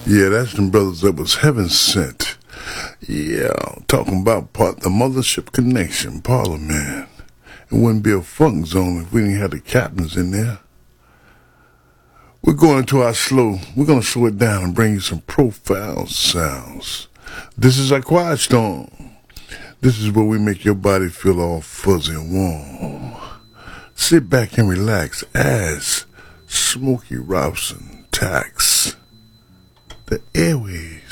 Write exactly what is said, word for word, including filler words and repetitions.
Yeah, that's them brothers that was heaven sent. Yeah, talking about part the mothership connection, Parliament. It wouldn't be a funk zone if we didn't have the captains in there. We're going into our slow, we're going to slow it down and bring you some profile sounds. This is our quiet storm. This is where we make your body feel all fuzzy and warm. Sit back and relax as Smokey Robinson tax the airwaves.